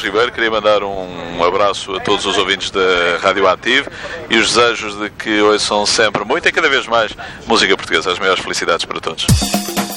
Ribeiro, queria mandar um abraço a todos os ouvintes da Rádio Ativo e os desejos de que ouçam sempre muito e cada vez mais música portuguesa. As maiores felicidades para todos.